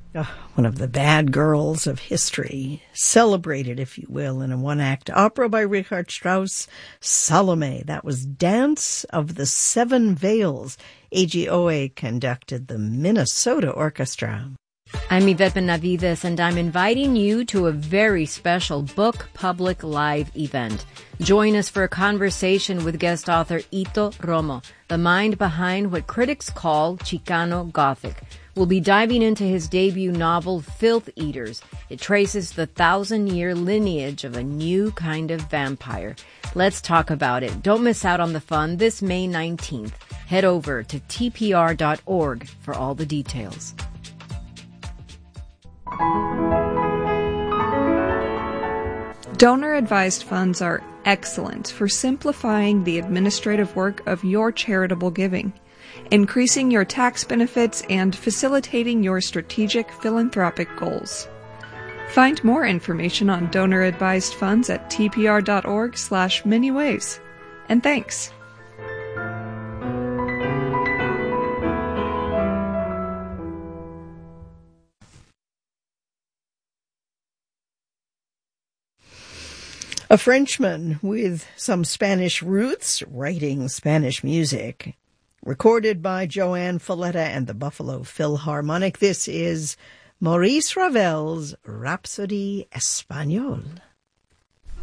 One of the bad girls of history, celebrated, if you will, in a one-act opera by Richard Strauss, Salome. That was Dance of the Seven Veils. A.G. Owe conducted the Minnesota Orchestra. I'm Yvette Benavides, and I'm inviting you to a very special Book Public Live event. Join us for a conversation with guest author Ito Romo, the mind behind what critics call Chicano Gothic. We'll be diving into his debut novel, Filth Eaters. It traces the 1,000-year lineage of a new kind of vampire. Let's talk about it. Don't miss out on the fun this May 19th. Head over to tpr.org for all the details. Donor-advised funds are excellent for simplifying the administrative work of your charitable giving, increasing your tax benefits, and facilitating your strategic philanthropic goals. Find more information on donor-advised funds at tpr.org/manyways. And thanks. A Frenchman with some Spanish roots writing Spanish music. Recorded by Joanne Folletta and the Buffalo Philharmonic, this is Maurice Ravel's Rhapsody Espagnole.